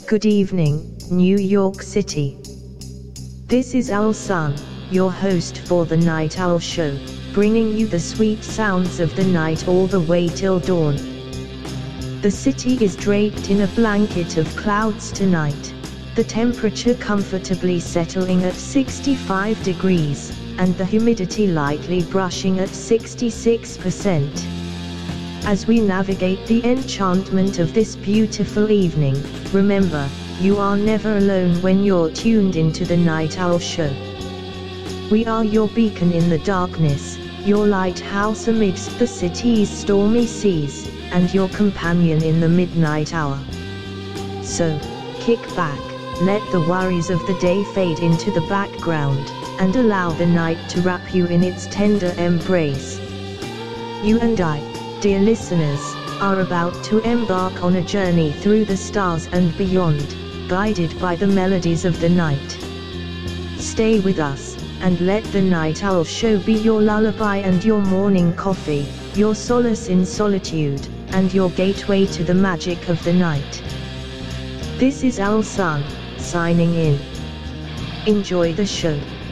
Good evening, New York City. This is Owl Sun, your host for the Night Owl Show, bringing you the sweet sounds of the night all the way till dawn. The city is draped in a blanket of clouds tonight, the temperature comfortably settling at 65 degrees, and the humidity lightly brushing at 66%. As we navigate the enchantment of this beautiful evening, remember, you are never alone when you're tuned into the Night Owl Show. We are your beacon in the darkness, your lighthouse amidst the city's stormy seas, and your companion in the midnight hour. So, kick back, let the worries of the day fade into the background, and allow the night to wrap you in its tender embrace. You and I, dear listeners, are about to embark on a journey through the stars and beyond, guided by the melodies of the night. Stay with us, and let the Night Owl Show be your lullaby and your morning coffee, your solace in solitude, and your gateway to the magic of the night. This is Owl Sun, signing in. Enjoy the show.